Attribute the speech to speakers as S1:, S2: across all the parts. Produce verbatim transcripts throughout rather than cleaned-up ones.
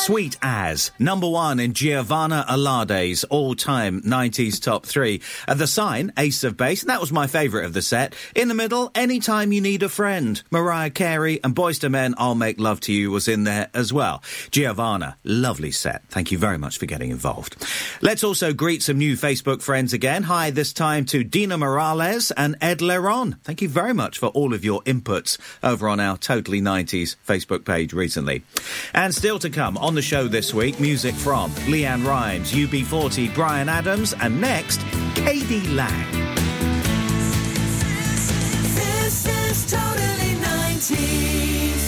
S1: Sweet As, number one in Giovanna Alade's all-time nineties top three. At The Sign, Ace of Base, and that was my favourite of the set. In the middle, Anytime You Need a Friend. Mariah Carey and Boyz two Men, I'll Make Love to You was in there as well. Giovanna, lovely set. Thank you very much for getting involved. Let's also greet some new Facebook friends again. Hi, this time to Dina Morales and Ed Leron. Thank you very much for all of your inputs over on our Totally nineties Facebook page recently. And still to come on the show this week, music from Leanne Rimes, U B forty, Bryan Adams, and next, K D Lang.
S2: This is Totally nineties.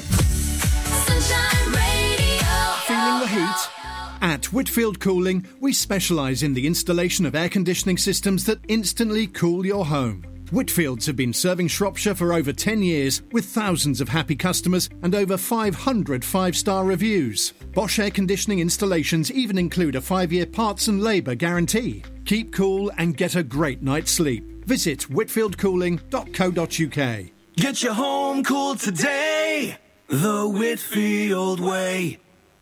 S2: Sunshine Radio.
S3: Feeling the heat? At Whitfield Cooling, we specialise in the installation of air conditioning systems that instantly cool your home. Whitfields have been serving Shropshire for over ten years with thousands of happy customers and over five hundred five-star reviews. Bosch air conditioning installations even include a five-year parts and labour guarantee. Keep cool and get a great night's sleep. Visit whitfield cooling dot co dot uk.
S4: Get your home cooled today, the Whitfield way.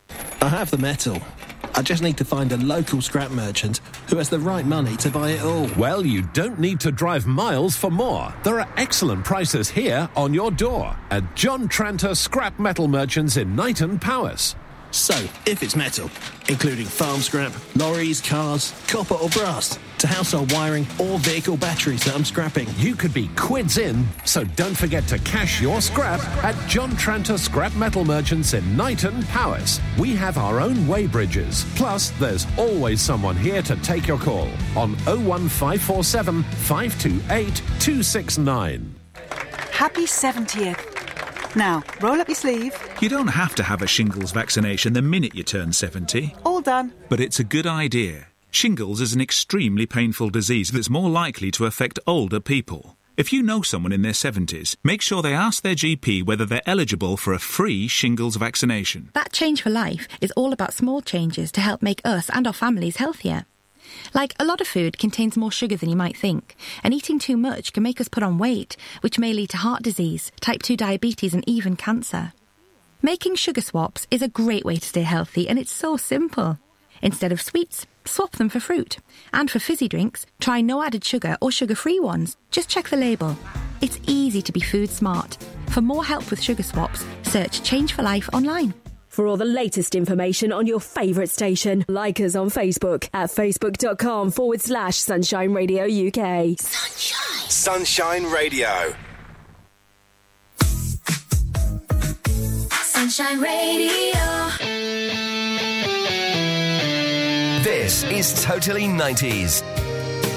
S5: I have the metal. I just need to find a local scrap merchant who has the right money to buy it all.
S6: Well, you don't need to drive miles for more. There are excellent prices here on your door at John Tranter Scrap Metal Merchants in Knighton, Powys.
S5: So, if it's metal, including farm scrap, lorries, cars, copper or brass, to household wiring or vehicle batteries that I'm scrapping,
S6: you could be quids in, so don't forget to cash your scrap at John Tranter Scrap Metal Merchants in Knighton, Powys. We have our own weighbridges. Plus, there's always someone here to take your call on oh one five four seven, five two eight, two six nine.
S7: Happy seventieth. Now, roll up your sleeve.
S8: You don't have to have a shingles vaccination the minute you turn seventy.
S7: All done.
S8: But it's a good idea. Shingles is an extremely painful disease that's more likely to affect older people. If you know someone in their seventies, make sure they ask their G P whether they're eligible for a free shingles vaccination.
S9: That Change for Life is all about small changes to help make us and our families healthier. Like, a lot of food contains more sugar than you might think, and eating too much can make us put on weight, which may lead to heart disease, type two diabetes and even cancer. Making sugar swaps is a great way to stay healthy, and it's so simple. Instead of sweets, swap them for fruit. And for fizzy drinks, try no added sugar or sugar-free ones. Just check the label. It's easy to be food smart. For more help with sugar swaps, search Change for Life online.
S10: For all the latest information on your favourite station, like us on Facebook at facebook.com forward slash Sunshine Radio UK.
S2: Sunshine.
S4: Sunshine Radio.
S2: Sunshine Radio.
S11: This is Totally nineties.